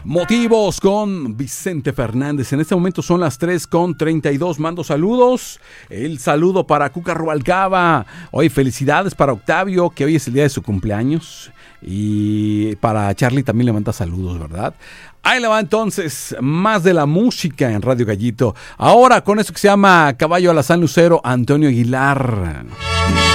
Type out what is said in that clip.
Motivos con Vicente Fernández. En este momento son las 3:32. Mando saludos. El saludo para Cuca Rubalcaba. Hoy felicidades para Octavio, que hoy es el día de su cumpleaños. Y para Charlie también le manda saludos, ¿verdad? Ahí le va entonces más de la música en Radio Gallito. Ahora con eso que se llama Caballo Alazán Lucero, Antonio Aguilar.